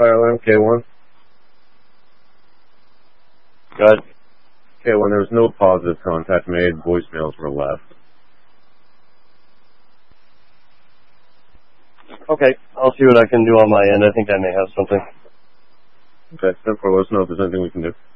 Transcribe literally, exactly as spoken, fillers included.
Fire alarm, K one. Good. K one, there was no positive contact made. Voicemails were left. Okay, I'll see what I can do on my end. I think I may have something. Okay, then for let us know if there's anything we can do.